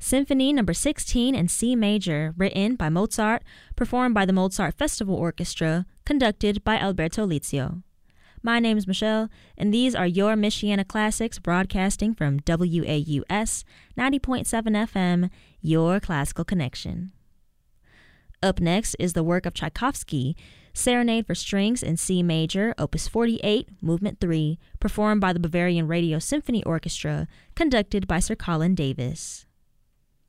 Symphony Number 16 in C Major, written by Mozart, performed by the Mozart Festival Orchestra, conducted by Alberto Lizio. My name is Michelle, and these are your Michiana Classics broadcasting from WAUS 90.7 FM, your classical connection. Up next is the work of Tchaikovsky, Serenade for Strings in C Major, Opus 48, Movement 3, performed by the Bavarian Radio Symphony Orchestra, conducted by Sir Colin Davis.